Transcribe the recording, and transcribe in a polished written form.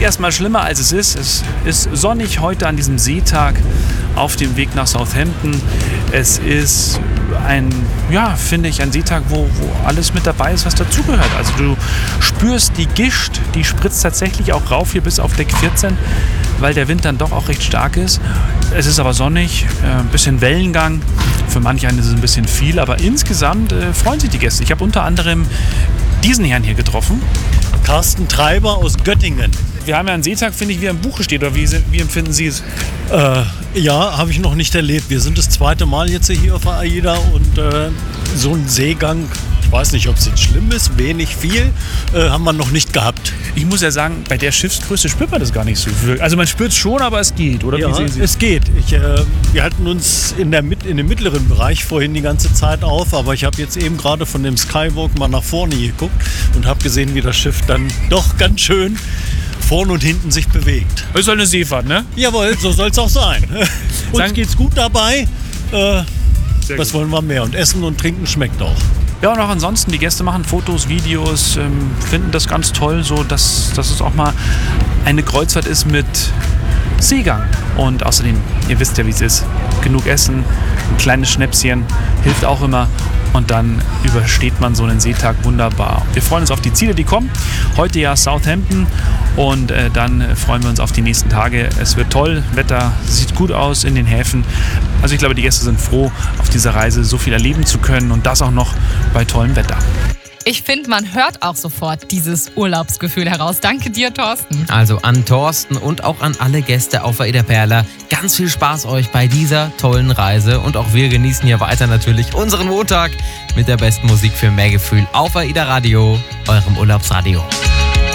klingt erstmal schlimmer, als es ist. Es ist sonnig heute an diesem Seetag auf dem Weg nach Southampton. Es ist ein Seetag, wo alles mit dabei ist, was dazugehört. Also du spürst die Gischt, die spritzt tatsächlich auch rauf hier bis auf Deck 14, weil der Wind dann doch auch recht stark ist. Es ist aber sonnig, ein bisschen Wellengang. Für manche ist es ein bisschen viel, aber insgesamt freuen sich die Gäste. Ich habe unter anderem diesen Herrn hier getroffen. Carsten Treiber aus Göttingen. Wir haben ja einen Seetag, finde ich, wie er im Buche steht. Oder wie empfinden Sie es? Ja, habe ich noch nicht erlebt. Wir sind das zweite Mal jetzt hier auf der AIDA und so einen Seegang, ich weiß nicht, ob es jetzt schlimm ist, wenig, viel, haben wir noch nicht gehabt. Ich muss ja sagen, bei der Schiffsgröße spürt man das gar nicht so. Also man spürt es schon, aber es geht, oder? Ja, wie sehen Sie es geht. Wir halten uns in dem mittleren Bereich vorhin die ganze Zeit auf, aber ich habe jetzt eben gerade von dem Skywalk mal nach vorne geguckt und habe gesehen, wie das Schiff dann doch ganz schön vorne und hinten sich bewegt. Es ist halt eine Seefahrt, ne? Jawohl, so soll es auch sein. Uns geht's gut dabei. Was wollen wir mehr? Und Essen und Trinken schmeckt auch. Ja, und auch ansonsten, die Gäste machen Fotos, Videos, finden das ganz toll, so dass es auch mal eine Kreuzfahrt ist mit Seegang. Und außerdem, ihr wisst ja, wie es ist, genug Essen, ein kleines Schnäpschen hilft auch immer. Und dann übersteht man so einen Seetag wunderbar. Wir freuen uns auf die Ziele, die kommen. Heute ja Southampton und dann freuen wir uns auf die nächsten Tage. Es wird toll, Wetter sieht gut aus in den Häfen. Also ich glaube, die Gäste sind froh, auf dieser Reise so viel erleben zu können und das auch noch bei tollem Wetter. Ich finde, man hört auch sofort dieses Urlaubsgefühl heraus. Danke dir, Thorsten. Also an Thorsten und auch an alle Gäste auf AIDA Perla. Ganz viel Spaß euch bei dieser tollen Reise. Und auch wir genießen hier weiter natürlich unseren Montag mit der besten Musik für mehr Gefühl auf AIDA Radio, eurem Urlaubsradio.